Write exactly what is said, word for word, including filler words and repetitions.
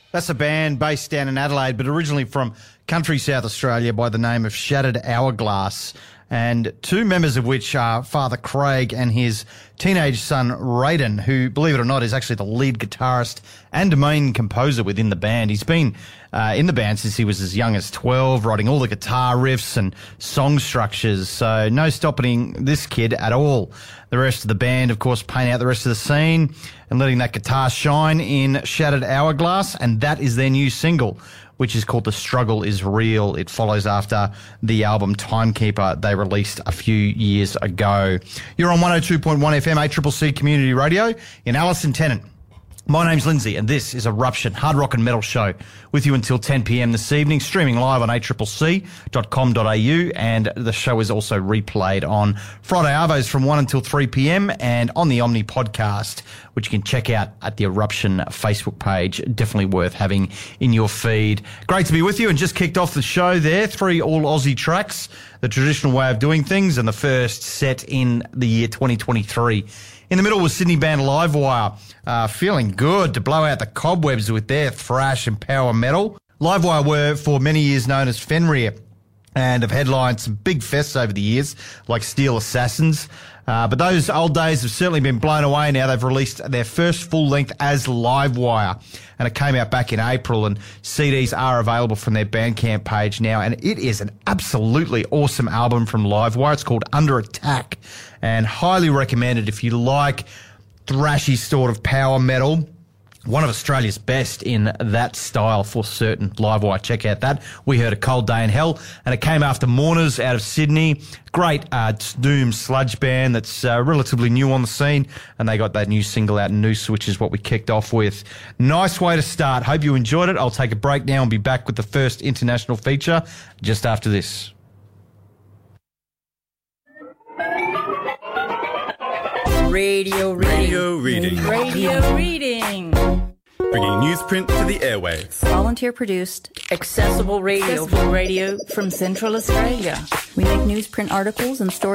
That's a band based down in Adelaide, but originally from country South Australia by the name of Shattered Hourglass, and two members of which are Father Craig and his teenage son Raiden, who, believe it or not, is actually the lead guitarist and main composer within the band. He's been uh, in the band since he was as young as twelve, writing all the guitar riffs and song structures, so no stopping this kid at all. The rest of the band, of course, paint out the rest of the scene and letting that guitar shine in Shattered Hourglass, and that is their new single, which is called The Struggle Is Real. It follows after the album Timekeeper they released a few years ago. You're on one oh two point one F M, A C C C Community Radio in Alison Tennant. My name's Lindsay, and this is Eruption, hard rock and metal show, with you until ten p.m. this evening, streaming live on a c c c dot com dot a u, and the show is also replayed on Friday Arvos from one until three p.m. and on the Omni podcast, which you can check out at the Eruption Facebook page. Definitely worth having in your feed. Great to be with you, and just kicked off the show there. Three all Aussie tracks, the traditional way of doing things, and the first set in the year twenty twenty-three. In the middle was Sydney band Livewire, uh, feeling good to blow out the cobwebs with their thrash and power metal. Livewire were for many years known as Fenrir and have headlined some big fests over the years, like Steel Assassins. Uh, but those old days have certainly been blown away now. They've released their first full length as Livewire, and it came out back in April, and C Ds are available from their Bandcamp page now, and it is an absolutely awesome album from Livewire. It's called Under Attack, and highly recommended if you like thrashy sort of power metal. One of Australia's best in that style for certain. Livewire, check out that. We heard A Cold Day in Hell, and it came after Mourners out of Sydney. Great uh, doom sludge band that's uh, relatively new on the scene, and they got that new single out, Noose, which is what we kicked off with. Nice way to start. Hope you enjoyed it. I'll take a break now and be back with the first international feature just after this. Radio reading. Radio reading. Radio reading. Bringing newsprint to the airwaves. Volunteer produced. Accessible radio. Accessible radio from Central Australia. We make newsprint articles and stories